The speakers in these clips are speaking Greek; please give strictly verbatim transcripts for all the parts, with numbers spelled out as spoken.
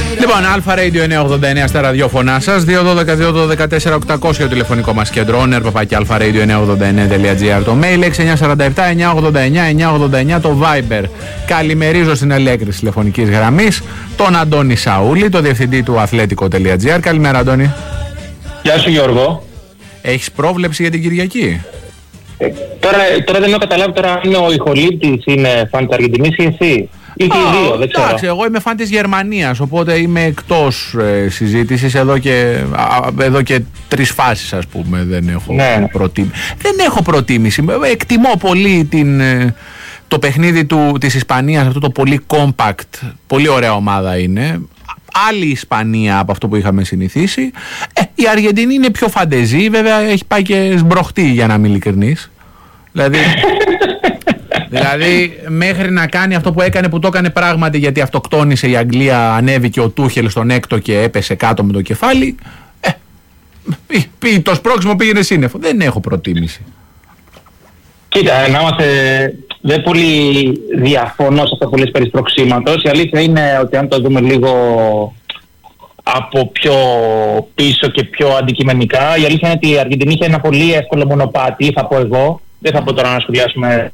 Λοιπόν, Αλφα Radio εννιακόσια ογδόντα εννέα στα ραδιόφωνά σας. δύο δώδεκα δύο δώδεκα τέσσερα οκτακόσια το τηλεφωνικό μας κέντρο. Owner παπάκι αλφα radio εννιακόσια ογδόντα εννέα τελεία τζι άρ. Το mail έξι εννιά τέσσερα επτά εννιακόσια ογδόντα εννέα εννιακόσια ογδόντα εννέα. Το Viber. Καλημερίζω στην άλλη έκρηση τηλεφωνικής γραμμής τον Αντώνη Σαούλη, το διευθυντή του αθλέτικο τελεία τζι άρ. Καλημέρα, Αντώνη. Γεια σου, Γιώργο. Έχεις πρόβλεψη για την Κυριακή? Ε, τώρα, τώρα δεν έχω καταλάβει τώρα αν ο ηχολήπτης είναι φαν της Αργεντινής ή εσύ. Ή και οι δύο, δεν ξέρω. Εντάξει, εγώ είμαι φαν της Γερμανίας, οπότε είμαι εκτός ε, συζήτησης εδώ και, α, εδώ και τρεις φάσεις, ας πούμε. Δεν έχω, ναι. προτίμηση. δεν έχω προτίμηση. Εκτιμώ πολύ την, ε, το παιχνίδι του, της Ισπανίας, αυτό το πολύ compact. Πολύ ωραία ομάδα είναι. Άλλη Ισπανία από αυτό που είχαμε συνηθίσει. Ε, η Αργεντινή είναι πιο φαντεζή, βέβαια έχει πάει και σμπροχτή, για να είμαι ειλικρινής. Δηλαδή, δηλαδή μέχρι να κάνει αυτό που έκανε, που το έκανε πράγματι γιατί αυτοκτόνησε η Αγγλία, ανέβηκε ο Τούχελ στον έκτο και έπεσε κάτω με το κεφάλι. Ε, πή, το σπρώξιμο πήγαινε σύννεφο. Δεν έχω προτίμηση. Κοίτα, να είμαστε, δεν πολύ διαφωνώ σε αυτό που λες περί σπρωξίματος. Η αλήθεια είναι ότι αν το δούμε λίγο από πιο πίσω και πιο αντικειμενικά, η αλήθεια είναι ότι η Αργεντινή είχε ένα πολύ εύκολο μονοπάτι, θα πω εγώ. Δεν θα πω τώρα να σχολιάσουμε.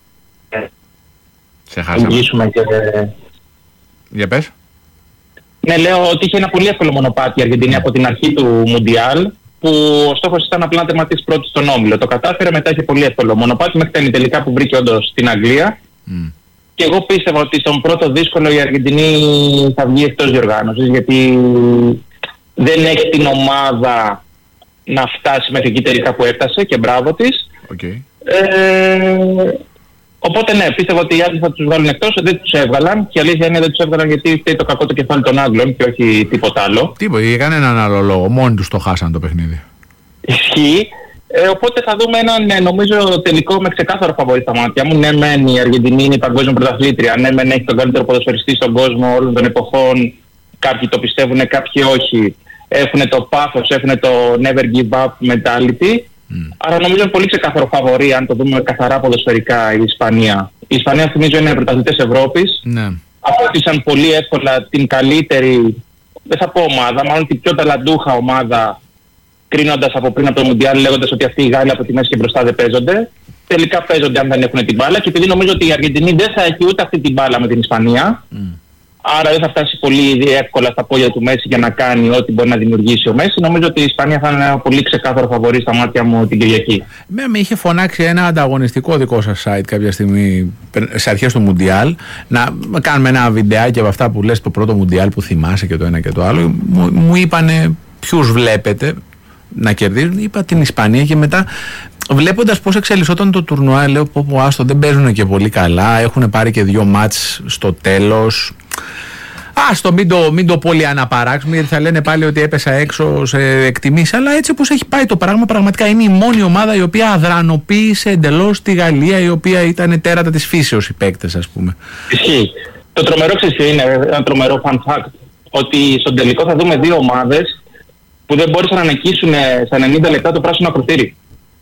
Σε χάσαμε. Και... Για πες. Ναι, λέω ότι είχε ένα πολύ εύκολο μονοπάτι η Αργεντινή από την αρχή του Μουντιάλ, που ο στόχος ήταν απλά να τερματίσει πρώτη στον όμιλο. Το κατάφερε, μετά είχε πολύ εύκολο μονοπάτι μέχρι τα ημιτελικά που βρήκε όντως στην Αγγλία. Mm. Και εγώ πίστευα ότι στον πρώτο δύσκολο η Αργεντινή θα βγει εκτός διοργάνωσης, γιατί δεν έχει την ομάδα να φτάσει μέχρι εκεί τελικά που έφτασε και μπράβο της. Okay. Ε, οπότε ναι, πίστευα ότι οι άλλοι θα τους βγάλουν εκτός, δεν τους έβγαλαν και η αλήθεια είναι δεν τους έβγαλαν γιατί φταίει το κακό το κεφάλι των Άγγλων και όχι τίποτα άλλο. Τίποτα, για κανέναν άλλο λόγο, μόνοι τους το χάσαν το παιχνίδι. Ισχύει. Ε, οπότε θα δούμε έναν, ε, νομίζω, τελικό με ξεκάθαρο φαβορί στα μάτια μου. Ναι, μεν η Αργεντινή είναι η παγκόσμια πρωταθλήτρια. Ναι, μεν έχει τον καλύτερο ποδοσφαιριστή στον κόσμο όλων των εποχών. Κάποιοι το πιστεύουν, κάποιοι όχι. Έχουν το πάθος, έχουν το never give up mentality. Mm. Άρα νομίζω είναι πολύ ξεκάθαρο φαβορί, αν το δούμε καθαρά ποδοσφαιρικά, η Ισπανία. Η Ισπανία, θυμίζω, είναι πρωταθλητές Ευρώπης. Ναι. Απόκτησαν πολύ εύκολα την καλύτερη, δεν θα πω ομάδα, μάλλον την πιο ταλαντούχα ομάδα, κρίνοντας από πριν από το Μουντιάλ, λέγοντας ότι αυτοί οι Γάλλοι από τη μέση και μπροστά δεν παίζονται. Τελικά παίζονται αν δεν έχουν την μπάλα και επειδή νομίζω ότι η Αργεντινή δεν θα έχει ούτε αυτή την μπάλα με την Ισπανία, mm. άρα δεν θα φτάσει πολύ εύκολα στα πόδια του Μέση για να κάνει ό,τι μπορεί να δημιουργήσει ο Μέση. Νομίζω ότι η Ισπανία θα είναι ένα πολύ ξεκάθαρο φαβορί στα μάτια μου την Κυριακή. Με, με είχε φωνάξει ένα ανταγωνιστικό δικό σας site κάποια στιγμή σε αρχές του Μουντιάλ να κάνουμε ένα βιντεάκι από αυτά που λες το πρώτο Μουντιάλ που θυμάσαι και το ένα και το άλλο. Μου, μου είπανε ποιους βλέπετε να κερδίζουν, είπα την Ισπανία και μετά βλέποντας πώς εξελισσόταν το τουρνουά λέω πω πω άστο δεν παίζουν και πολύ καλά, έχουν πάρει και δύο μάτς στο τέλος. Άστο μην το, μην το πολύ αναπαράξουμε γιατί θα λένε πάλι ότι έπεσα έξω σε εκτιμήσεις, αλλά έτσι όπως έχει πάει το πράγμα πραγματικά είναι η μόνη ομάδα η οποία αδρανοποίησε εντελώς τη Γαλλία, η οποία ήταν τέρατα της φύσεως οι παίκτες, ας πούμε. Ισχύει. Το τρομερό ξέρεις είναι ένα τρομερό fun fact, ότι στον τελικό θα δούμε δύο ομάδες που δεν μπόρεσαν να νικήσουν στα ενενήντα λεπτά το πράσινο ακροτήρι.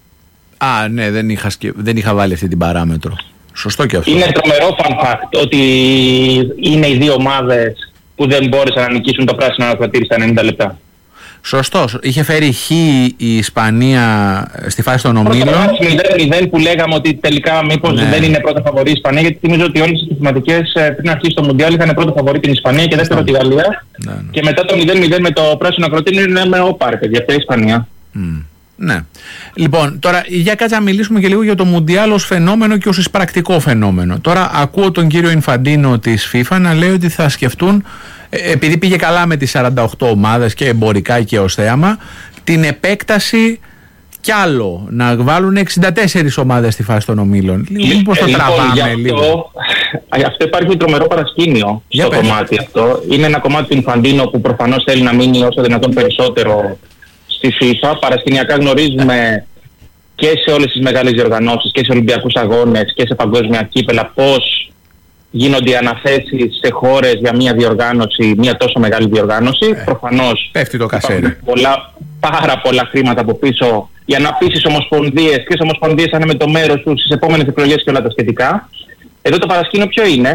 Α, ναι, δεν είχα, δεν είχα βάλει αυτή την παράμετρο. Σωστό και αυτό. Είναι τρομερό fun fact ότι είναι οι δύο ομάδες που δεν μπόρεσαν να νικήσουν το πράσινο ακροτήρι στα ενενήντα λεπτά. Σωστός. Είχε φέρει χ η Ισπανία στη φάση των ομίλων. Το μηδέν μηδέν που λέγαμε ότι τελικά μήπως ναι. δεν είναι πρώτα φαβορή η Ισπανία, γιατί θυμίζω ότι όλες οι συστηματικές πριν αρχίσει το Μουντιάλ είχαν πρώτα φαβορή την Ισπανία και δεύτερο τη Γαλλία. Ναι, ναι. Και μετά το μηδέν μηδέν με το πράσινο ακροτήρι είναι με όπαρ, παιδιά, αυτή η Ισπανία. Mm. Ναι. Λοιπόν, τώρα για κάτσα να μιλήσουμε και λίγο για το Μουντιάλ ως φαινόμενο και ως εισπρακτικό φαινόμενο. Τώρα ακούω τον κύριο Ινφαντίνο της FIFA να λέει ότι θα σκεφτούν, επειδή πήγε καλά με τις σαράντα οκτώ ομάδες και εμπορικά και ως θέαμα, την επέκταση κι άλλο, να βάλουν εξήντα τέσσερις ομάδες στη φάση των ομίλων. Μήπως το τραβάμε λίγο. Αυτό υπάρχει τρομερό παρασκήνιο για στο πέρα. Κομμάτι αυτό. Είναι ένα κομμάτι του Ινφαντίνο που προφανώς θέλει να μείνει όσο δυνατόν περισσότερο στη FIFA. Παρασκηνιακά γνωρίζουμε και σε όλες τις μεγάλες διοργανώσεις και σε Ολυμπιακούς Αγώνες και σε παγκόσμια κύπελα πώς γίνονται οι αναθέσεις σε χώρες για μια διοργάνωση, μια τόσο μεγάλη διοργάνωση. Ε, Προφανώς πέφτει το κασέρι. Πολλά, πάρα πολλά χρήματα από πίσω για να πείσεις ομοσπονδίες, ποιες ομοσπονδίες θα είναι με το μέρος τους στις επόμενες εκλογές και όλα τα σχετικά. Εδώ το παρασκήνιο ποιο είναι?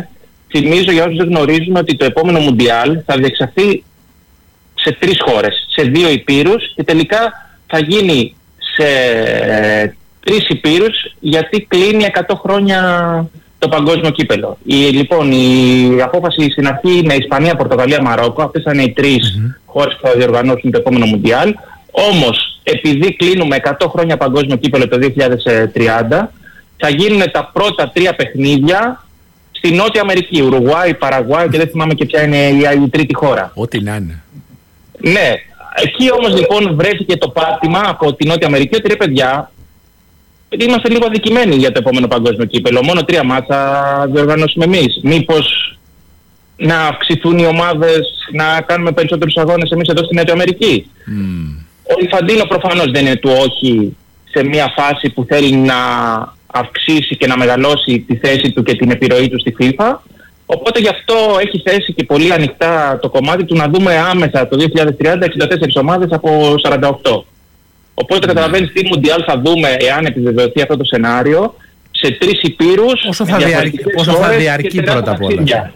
θυμίζω για όσους δεν γνωρίζουν ότι το επόμενο Μουντιάλ θα διεξαχθεί σε τρεις χώρες, σε δύο υπήρους και τελικά θα γίνει σε τρεις υπήρους γιατί κλείνει εκατό χρόνια το παγκόσμιο κύπελο. Η, λοιπόν, η απόφαση στην αρχή είναι Ισπανία, Πορτογαλία, Μαρόκο. Αυτές θα είναι οι τρεις mm-hmm. χώρες που θα διοργανώσουν το επόμενο Μουντιάλ. Όμως, επειδή κλείνουμε εκατό χρόνια παγκόσμιο κύπελο το δύο χιλιάδες τριάντα, θα γίνουν τα πρώτα τρία παιχνίδια στη Νότια Αμερική. Ουρουγουάη, Παραγουάη και δεν θυμάμαι και ποια είναι η, η τρίτη χώρα. Ό,τι να είναι. Ναι. Εκεί όμως λοιπόν βρέθηκε το πάτημα από τη Νότια Αμερική ότι ρε παιδιά, είμαστε λίγο αδικημένοι για το επόμενο παγκόσμιο κύπελο. Μόνο τρία μάτσα διοργανώσουμε εμείς. Μήπως να αυξηθούν οι ομάδες, να κάνουμε περισσότερους αγώνες εμείς εδώ στην Νότια Αμερική. Mm. Ο Ινφαντίνο προφανώς δεν είναι του όχι σε μια φάση που θέλει να αυξήσει και να μεγαλώσει τη θέση του και την επιρροή του στη FIFA. Οπότε γι' αυτό έχει θέσει και πολύ ανοιχτά το κομμάτι του να δούμε άμεσα το δύο χιλιάδες τριάντα εξήντα τέσσερις ομάδες από σαράντα οκτώ. Οπότε mm. καταλαβαίνεις τι Μουντιάλ θα δούμε εάν επιβεβαιωθεί αυτό το σενάριο σε τρεις υπήρους. Πόσο θα διαρκεί, πόσο θα διαρκεί πρώτα απ' όλα.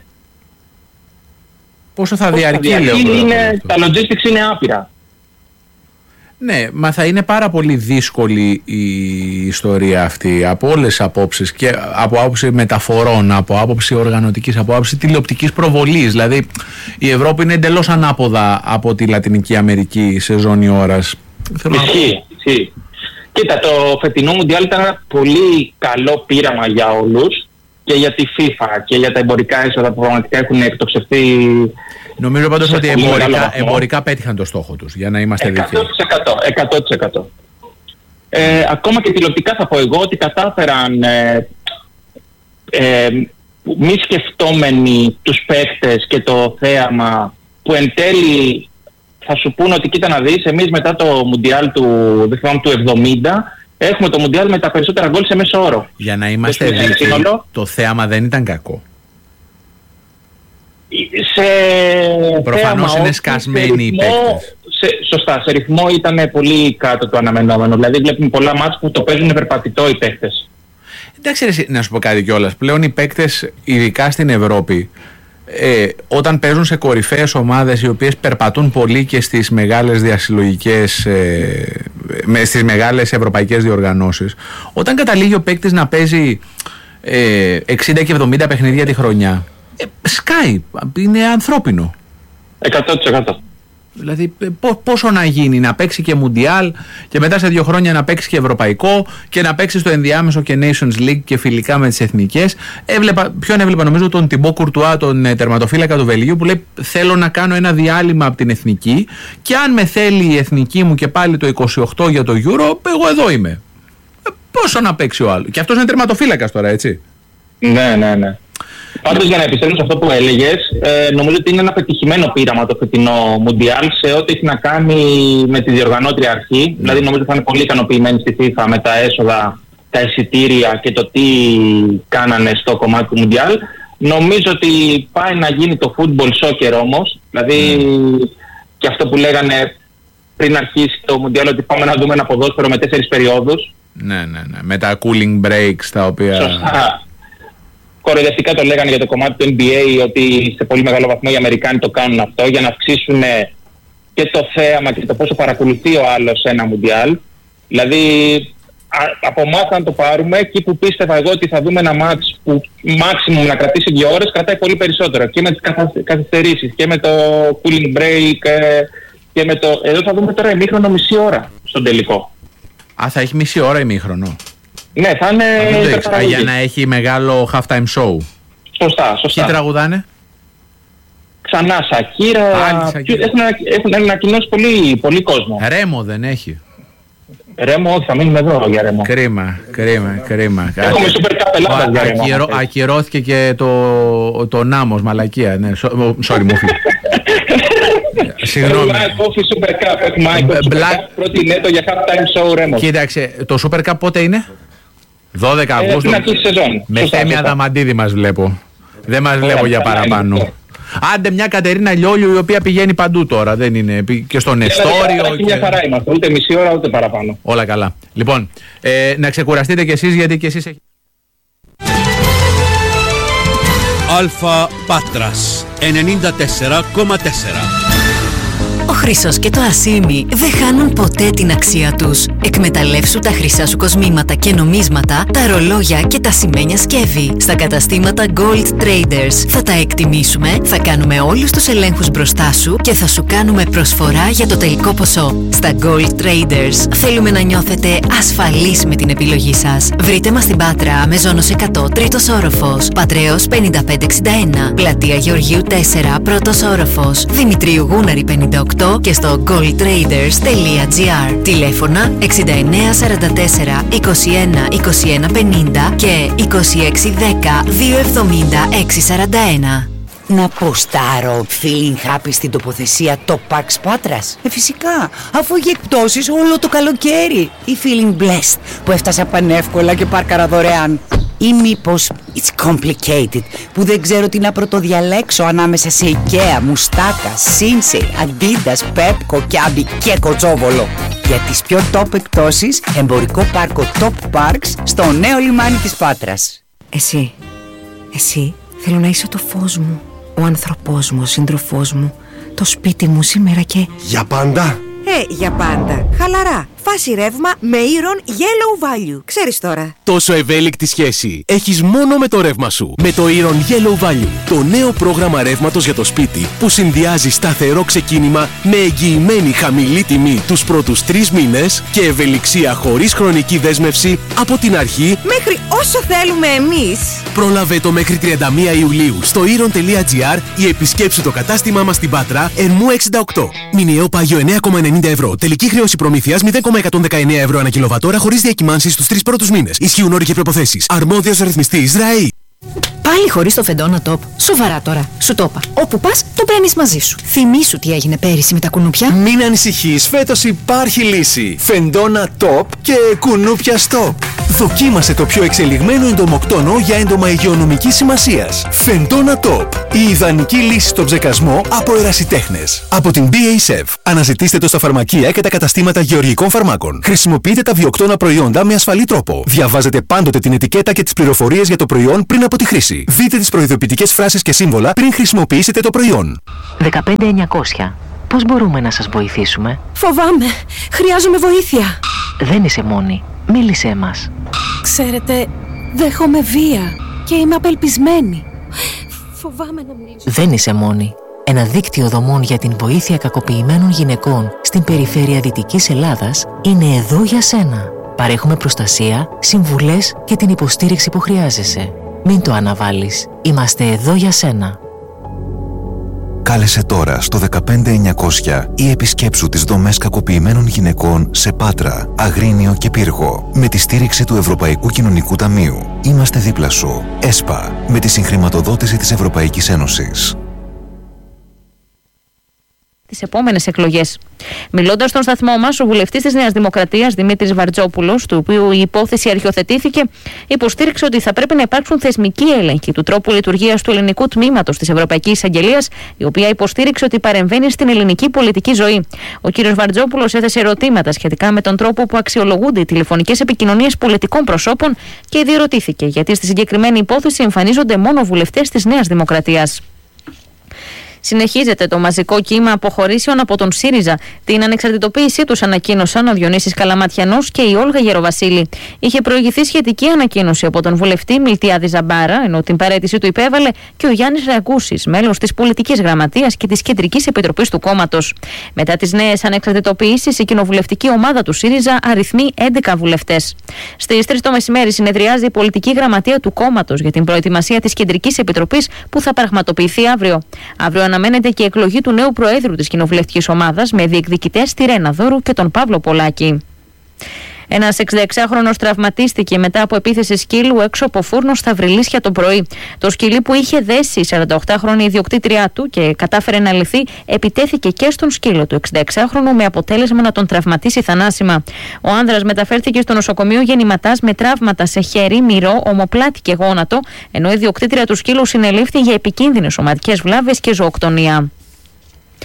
Πόσο θα διαρκεί, λέω. Είναι, τα logistics είναι άπειρα. Ναι, μα θα είναι πάρα πολύ δύσκολη η ιστορία αυτή από όλες τις απόψεις, και από άποψη μεταφορών, από άποψη οργανωτικής, από άποψη τηλεοπτικής προβολής. Δηλαδή η Ευρώπη είναι εντελώς ανάποδα από τη Λατινική Αμερική σε ζώνη ώρας. Ισχύει, ισχύει. Κοίτα, το φετινό Μουντιάλ ήταν ένα πολύ καλό πείραμα για όλους και για τη FIFA και για τα εμπορικά έσοδα που πραγματικά έχουν εκτοξευθεί. Νομίζω πάντως ότι εμπορικά, εμπορικά πέτυχαν το στόχο τους, για να είμαστε δίκαιοι. εκατό τοις εκατό. Ε, ακόμα και τηλεοπτικά θα πω εγώ ότι κατάφεραν ε, ε, μη σκεφτόμενοι τους παίκτες και το θέαμα που εν τέλει θα σου πούνε ότι κοίτα να δεις, εμείς μετά το Μουντιάλ του, δεν θυμάμαι, του εβδομήντα έχουμε το Μουντιάλ με τα περισσότερα γκολ σε μέσο όρο. Για να είμαστε δίκαιοι, το θέαμα δεν ήταν κακό. Σε προφανώς είναι σκασμένοι οι παίκτες. Σωστά, σε ρυθμό ήταν πολύ κάτω το αναμενόμενο. Δηλαδή βλέπουμε πολλά μάτς που το παίζουν περπατητό οι παίκτες. Εντάξει, ρε, να σου πω κάτι κιόλας. Πλέον οι παίκτες, ειδικά στην Ευρώπη, ε, όταν παίζουν σε κορυφαίες ομάδες οι οποίες περπατούν πολύ και στις μεγάλες διασυλλογικές, ε, με, στις μεγάλες ευρωπαϊκές διοργανώσεις, όταν καταλήγει ο παίκτης να παίζει ε, εξήντα και εβδομήντα παιχνίδια τη χρονιά, ε, σκάει, είναι ανθρώπινο. εκατό τοις εκατό. Δηλαδή πόσο να γίνει, να παίξει και Μουντιάλ και μετά σε δύο χρόνια να παίξει και Ευρωπαϊκό και να παίξει στο ενδιάμεσο και Nations League και φιλικά με τις εθνικές. Έβλεπα, ποιον έβλεπα, νομίζω τον Τιμπό Κουρτουά, τον ε, τερματοφύλακα του Βελγίου, που λέει θέλω να κάνω ένα διάλειμμα από την εθνική και αν με θέλει η εθνική μου και πάλι το είκοσι οκτώ για το Euro, εγώ εδώ είμαι. Ε, πόσο να παίξει ο άλλος. Και αυτός είναι τερματοφύλακας τώρα, έτσι. Ναι, ναι, ναι. Πάντως για να επιστρέψω σε αυτό που έλεγες, ε, νομίζω ότι είναι ένα πετυχημένο πείραμα το φετινό Μουντιάλ σε ό,τι έχει να κάνει με τη διοργανώτρια αρχή. Mm. Δηλαδή νομίζω θα είναι πολύ ικανοποιημένοι στη FIFA με τα έσοδα, τα εισιτήρια και το τι κάνανε στο κομμάτι του Μουντιάλ. Νομίζω ότι πάει να γίνει το football soccer όμως. Δηλαδή mm. και αυτό που λέγανε πριν αρχίσει το Μουντιάλ ότι πάμε να δούμε ένα ποδόσφαιρο με τέσσερις περιόδους. Ναι, ναι, ναι. Με τα cooling breaks τα οποία... Σωστά. Κοροϊδευτικά το λέγανε για το κομμάτι του N B A ότι σε πολύ μεγάλο βαθμό οι Αμερικάνοι το κάνουν αυτό για να αυξήσουν και το θέαμα και το πόσο παρακολουθεί ο άλλος ένα Μουντιάλ. Δηλαδή από εμάς αν το πάρουμε, εκεί που πίστευα εγώ ότι θα δούμε ένα μάτς που maximum να κρατήσει δύο ώρες, κρατάει πολύ περισσότερο και με τις καθυστερήσεις και με το cooling break και με το... Εδώ θα δούμε τώρα ημίχρονο μισή ώρα στον τελικό. Α, θα έχει μισή ώρα ημίχρονο. Ναι, θα είναι... Α, για να έχει μεγάλο halftime show. Σωστά, σωστά. Ποιοι τραγουδάνε? Ξανά Σακύρα. Έχουν, έχουν ανακοινώσει πολύ, πολύ κόσμο. Ρέμο δεν έχει? Ρέμο, όχι, θα μείνουμε εδώ για Ρέμο. Κρίμα, κρίμα, κρίμα. Έχουμε Super Cup Ελλάδα για Ρέμο. Ακυρώ, ακυρώθηκε και το, το Νάμος, μαλακία. Ναι, sorry, μου φύγει. Συγγνώμη. Super Cup, έχουμε Super Cup, πρώτη νέτο για halftime show Ρέμο. Κοίταξε, το Super Cup πότε είναι? δώδεκα Αυγούστου. Με Θέμη Αδαμαντίδη μας βλέπω. Δεν μας βλέπω για παραπάνω. Άντε μια Κατερίνα Λιόλιου η οποία πηγαίνει παντού τώρα. Δεν είναι και στο Νεστόριο. Και μια χαρά είμαστε. Ούτε μισή ώρα ούτε παραπάνω. Όλα καλά. Λοιπόν, ε, να ξεκουραστείτε κι εσείς γιατί κι εσείς έχετε. Αλφα Πάτρας ενενήντα τέσσερα κόμμα τέσσερα. Ο χρυσός και το ασίμι δεν χάνουν ποτέ την αξία τους. Εκμεταλλεύσου τα χρυσά σου κοσμήματα και νομίσματα, τα ρολόγια και τα σημαίνια σκεύη. Στα καταστήματα Gold Traders θα τα εκτιμήσουμε, θα κάνουμε όλους τους ελέγχους μπροστά σου και θα σου κάνουμε προσφορά για το τελικό ποσό. Στα Gold Traders θέλουμε να νιώθετε ασφαλείς με την επιλογή σας. Βρείτε μας στην Πάτρα, Μεζόνος εκατό, τρίτος όροφος, Πατρέως πενήντα πέντε εξήντα ένα, Πλατεία Γεωργίου τέσσερα, πρώτος όροφος, Δημητρίου Γούναρη πενήντα οκτώ και στο gold traders τελεία gr. Τηλέφωνα εξήντα εννέα σαράντα τέσσερα είκοσι ένα είκοσι ένα πενήντα και είκοσι έξι δέκα δύο εβδομήντα έξι σαράντα ένα. Να ποστάρω feeling happy στην τοποθεσία Top Parks Πάτρας. Ε, φυσικά, αφού έχει εκπτώσεις όλο το καλοκαίρι. Ή feeling blessed που έφτασα πανεύκολα και πάρκαρα δωρεάν. Ή μήπως it's complicated που δεν ξέρω τι να πρωτοδιαλέξω ανάμεσα σε IKEA, Μουστάκα, Σίνσεϊ, Αντίντας, Πέπκο, Κιάμπι και Κοτσόβολο. Για τις πιο top εκπτώσεις, εμπορικό πάρκο Top Parks στο νέο λιμάνι της Πάτρας. Εσύ, εσύ θέλω να είσαι το φως μου, ο άνθρωπός μου, ο σύντροφός μου, το σπίτι μου σήμερα και... Για πάντα! Ε, για πάντα. Χαλαρά. Φάση ρεύμα με Iron Yellow Value. Ξέρεις τώρα. Τόσο ευέλικτη σχέση έχεις μόνο με το ρεύμα σου. Με το Iron Yellow Value, το νέο πρόγραμμα ρεύματος για το σπίτι που συνδυάζει σταθερό ξεκίνημα με εγγυημένη χαμηλή τιμή τους πρώτους τρεις μήνες και ευελιξία χωρίς χρονική δέσμευση από την αρχή μέχρι όσο θέλουμε εμείς. Πρόλαβε το μέχρι τριάντα μία Ιουλίου στο iron τελεία gr ή επισκέψου το κατάστημά μας στην Πάτρα Ερμού εξήντα οκτώ. Μηνιαίο πάγιο εννέα κόμμα ενενήντα ευρώ. Τελική χρέωση προμήθειας μηδέν κόμμα εκατόν δεκαεννέα ευρώ ανά κιλοβατόρα χωρίς διακυμάνσεις στους τρεις πρώτους μήνες. Ισχύουν όροι και προϋποθέσεις. Αρμόδιος ρυθμιστής ΡΑΗ. Πάλι χωρίς το Φεντόνα Top. Σοβαρά τώρα. Σου το είπα. Όπου πας, το παίρνεις μαζί σου. Θυμήσου τι έγινε πέρυσι με τα κουνούπια. Μην ανησυχείς, φέτος υπάρχει λύση. Φεντόνα Top και κουνούπια Stop. Δοκίμασε το πιο εξελιγμένο εντομοκτόνο για έντομα υγειονομικής σημασίας. Φεντόνα Top. Η ιδανική λύση στον ψεκασμό από ερασιτέχνες. Από την μπι έι ες εφ. Αναζητήστε το στα φαρμακεία και τα καταστήματα γεωργικών φαρμάκων. Χρησιμοποιείτε τα βιοκτώνα προϊόντα με ασφαλή τρόπο. Διαβάζετε πάντοτε την ετικέτα και τις πληροφορίες για το προϊόν πριν από τη χρήση. Δείτε τις προειδοποιητικές φράσεις και σύμβολα πριν χρησιμοποιήσετε το προϊόν. δεκαπέντε εννιακόσια. Πώς μπορούμε να σας βοηθήσουμε? Φοβάμαι. Χρειάζομαι βοήθεια. Δεν είσαι μόνη. Μίλησέ μας. Ξέρετε, δέχομαι βία και είμαι απελπισμένη. Φοβάμαι να μιλήσω. Δεν είσαι μόνη. Ένα δίκτυο δομών για την βοήθεια κακοποιημένων γυναικών στην περιφέρεια Δυτικής Ελλάδας είναι εδώ για σένα. Παρέχουμε προστασία, συμβουλές και την υποστήριξη που χρειάζεσαι. Μην το αναβάλεις. Είμαστε εδώ για σένα. Κάλεσε τώρα στο δεκαπέντε εννιακόσια ή επισκέψου τις δομές κακοποιημένων γυναικών σε Πάτρα, Αγρίνιο και Πύργο με τη στήριξη του Ευρωπαϊκού Κοινωνικού Ταμείου. Είμαστε δίπλα σου. ΕΣΠΑ, με τη συγχρηματοδότηση της Ευρωπαϊκής Ένωσης. Τις επόμενες εκλογές. Μιλώντας στον σταθμό μας, ο βουλευτής της Νέας Δημοκρατίας Δημήτρης Βαρτζόπουλος, του οποίου η υπόθεση αρχιοθετήθηκε, υποστήριξε ότι θα πρέπει να υπάρξουν θεσμικοί έλεγχοι του τρόπου λειτουργίας του ελληνικού τμήματος της Ευρωπαϊκής Εισαγγελίας, η οποία υποστήριξε ότι παρεμβαίνει στην ελληνική πολιτική ζωή. Ο κ. Βαρτζόπουλος έθεσε ερωτήματα σχετικά με τον τρόπο που αξιολογούνται οι τηλεφωνικές επικοινωνίες πολιτικών προσώπων και διερωτήθηκε γιατί στη συγκεκριμένη υπόθεση εμφανίζονται μόνο βουλευτές της Νέας Δημοκρατίας. Συνεχίζεται το μαζικό κύμα αποχωρήσεων από τον ΣΥΡΙΖΑ. Την ανεξαρτητοποίησή τους ανακοίνωσαν ο Διονύσης Καλαματιανός και η Όλγα Γεροβασίλη. Είχε προηγηθεί σχετική ανακοίνωση από τον βουλευτή Μιλτιάδη Ζαμπάρα, ενώ την παραίτηση του υπέβαλε και ο Γιάννης Ρεαγκούσης, μέλος της Πολιτικής Γραμματείας και της Κεντρικής Επιτροπής του κόμματος. Μετά τις νέες ανεξαρτητοποιήσεις, η κοινοβουλευτική ομάδα του ΣΥΡΙΖΑ αριθμεί έντεκα βουλευτές. Στις τρεις το μεσημέρι συνεδριάζει η Πολιτική Γραμματεία του κόμματος για την προετοιμασία της Κεντρικής Επιτροπής που θα πραγματοποιηθεί αύριο. Αύριο αναμένεται και η εκλογή του νέου Προέδρου της κοινοβουλευτικής ομάδας με διεκδικητές τη Ρένα Δώρου και τον Παύλο Πολάκη. Ένας εξήντα εξάχρονος τραυματίστηκε μετά από επίθεση σκύλου έξω από φούρνο στα Βρυλίσια το πρωί. Το σκυλί που είχε δέσει η σαρανταοκτάχρονη ιδιοκτήτριά του και κατάφερε να λυθεί, επιτέθηκε και στον σκύλο του εξήντα εξάχρονου με αποτέλεσμα να τον τραυματίσει θανάσιμα. Ο άνδρας μεταφέρθηκε στο νοσοκομείο γεννηματάς με τραύματα σε χέρι, μυρό, ομοπλάτη και γόνατο, ενώ η ιδιοκτήτρια του σκύλου συνελήφθη για επικίνδυνες σωματικές βλάβες και ζωοκτονία.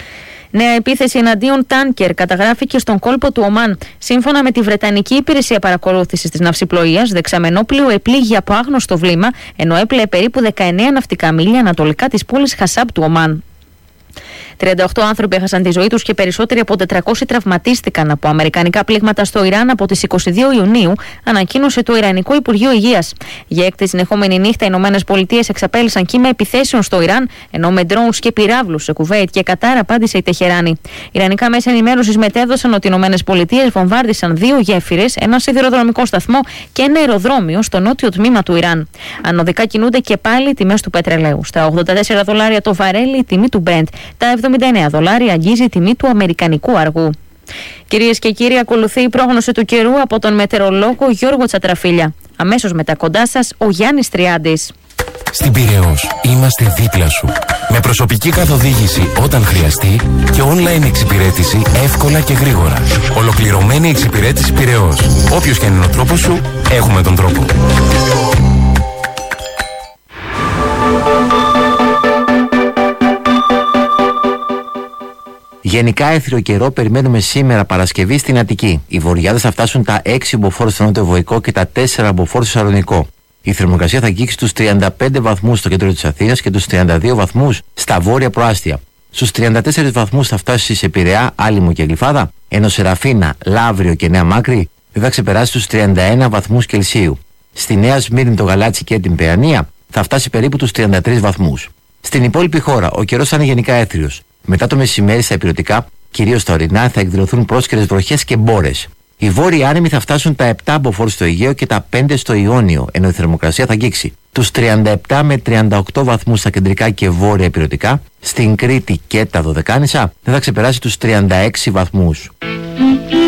Νέα επίθεση εναντίον τάνκερ καταγράφηκε στον κόλπο του Ομάν. Σύμφωνα με τη Βρετανική Υπηρεσία Παρακολούθησης της Ναυσιπλοείας, δεξαμενόπλοιο επλήγει από άγνωστο βλήμα, ενώ έπλεε περίπου δεκαεννέα ναυτικά μίλια ανατολικά της πόλης Χασάμπ του Ομάν. τριάντα οκτώ άνθρωποι έχασαν τη ζωή τους και περισσότεροι από τετρακόσιοι τραυματίστηκαν από αμερικανικά πλήγματα στο Ιράν από τις είκοσι δύο Ιουνίου, ανακοίνωσε το Ιρανικό Υπουργείο Υγείας. Για έκτη συνεχόμενη νύχτα, οι Ηνωμένες Πολιτείες εξαπέλυσαν κύμα επιθέσεων στο Ιράν, ενώ με drones και πυράβλους σε Κουβέιτ και Κατάρ απάντησε η Τεχεράνη. Ιρανικά μέσα ενημέρωσης μετέδωσαν ότι οι Ηνωμένες Πολιτείες βομβάρδισαν δύο γέφυρες, ένα σιδηροδρομικό σταθμό και ένα αεροδρόμιο στο νότιο τμήμα του Ιράν. Ανωδικά κινούνται και πάλι οι τιμές του πετρελαίου. Στα ογδόντα τέσσερα δολάρια το βαρέλι η τιμή του Brent. Τα εβδομήντα εννέα δολάρια αγγίζει η τιμή του αμερικανικού αργού. Κυρίες και κύριοι, ακολουθεί η πρόγνωση του καιρού από τον μετεωρολόγο Γιώργο Τσατραφίλια. Αμέσως μετά κοντά σας ο Γιάννης Τριάντης. Στην Πειραιώς είμαστε δίπλα σου. Με προσωπική καθοδήγηση όταν χρειαστεί και online εξυπηρέτηση εύκολα και γρήγορα. Ολοκληρωμένη εξυπηρέτηση Πειραιώς. Όποιος και είναι ο τρόπος σου, έχουμε τον τρόπο. Γενικά έθριο καιρό περιμένουμε σήμερα Παρασκευή στην Αττική. Οι βορειάδες θα φτάσουν τα έξι μποφόρ στο νότιο Βοϊκό και τα τέσσερα μποφόρ στο Σαλονικό. Η θερμοκρασία θα αγγίξει τους τριάντα πέντε βαθμούς στο κέντρο της Αθήνας και τους τριάντα δύο βαθμούς στα βόρεια προάστια. Στους τριάντα τέσσερις βαθμούς θα φτάσει σε Πειραιά, Άλυμο και Γλυφάδα, ενώ σε Ραφίνα, Λαύριο και Νέα Μάκρη δεν θα ξεπεράσει τους τριάντα ένα βαθμούς Κελσίου. Στη Νέα Σμύρνη, το Γαλάτσι και την Παιανία θα φτάσει περίπου τους τριάντα τρεις βαθμούς. Στην υπόλοιπη χώρα ο καιρός θα είναι γενικά έθριος. Μετά το μεσημέρι στα ηπειρωτικά, κυρίως στα ορεινά, θα εκδηλωθούν πρόσκαιρες βροχές και μπόρες. Οι βόρειοι άνεμοι θα φτάσουν τα επτά μποφόρ στο Αιγαίο και τα πέντε στο Ιόνιο, ενώ η θερμοκρασία θα αγγίξει τους τριάντα επτά με τριάντα οκτώ βαθμούς στα κεντρικά και βόρεια ηπειρωτικά. Στην Κρήτη και τα Δωδεκάνησα δεν θα ξεπεράσει τους τριάντα έξι βαθμούς.